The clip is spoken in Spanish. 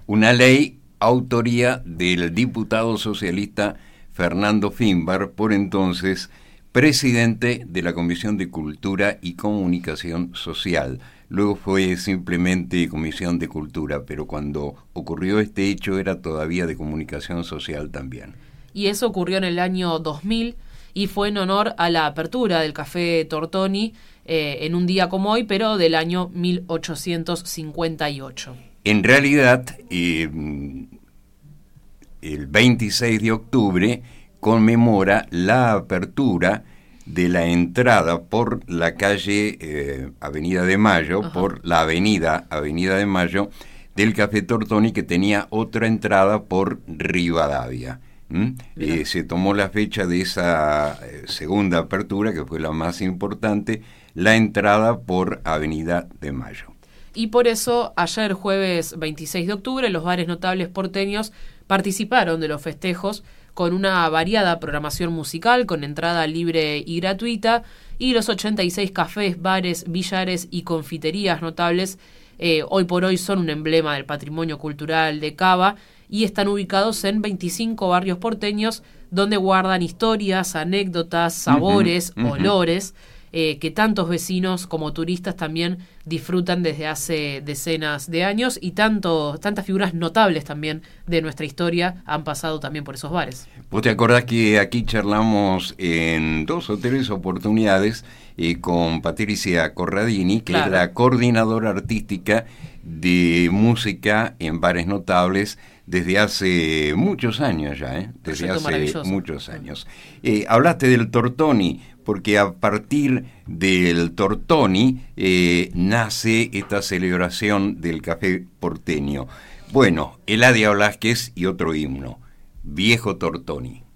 Una ley autoría del diputado socialista Fernando Finbar, por entonces presidente de la Comisión de Cultura y Comunicación Social. Luego fue simplemente Comisión de Cultura, pero cuando ocurrió este hecho era todavía de Comunicación Social también. Y eso ocurrió en el año 2000 y fue en honor a la apertura del Café Tortoni en un día como hoy, pero del año 1858. En realidad, el 26 de octubre conmemora la apertura de la entrada por la calle Avenida de Mayo, Ajá. por la avenida de Mayo del Café Tortoni, que tenía otra entrada por Rivadavia. Se tomó la fecha de esa segunda apertura, que fue la más importante, la entrada por Avenida de Mayo. Y por eso, ayer jueves 26 de octubre, los bares notables porteños participaron de los festejos con una variada programación musical, con entrada libre y gratuita, y los 86 cafés, bares, billares y confiterías notables hoy por hoy son un emblema del patrimonio cultural de Cava y están ubicados en 25 barrios porteños donde guardan historias, anécdotas, sabores, olores, que tantos vecinos como turistas también disfrutan desde hace decenas de años, y tantas figuras notables también de nuestra historia han pasado también por esos bares. ¿Vos te acordás que aquí charlamos en 2 o 3 oportunidades con Patricia Corradini, que Claro. es la coordinadora artística de música en bares notables desde hace muchos años ya, desde Proyecto hace maravilloso. muchos años. Hablaste del Tortoni, porque a partir del Tortoni nace esta celebración del café porteño. Bueno, Eladia Blasquez y otro himno, Viejo Tortoni.